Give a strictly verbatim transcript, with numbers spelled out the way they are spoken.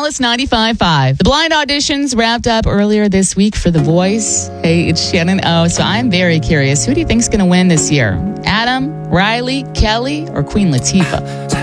Alice ninety-five point five. The blind auditions wrapped up earlier this week for The Voice. Hey, it's Shannon O. So I'm very curious. Who do you think's going to win this year? Adam, Riley, Kelly, or Queen Latifah?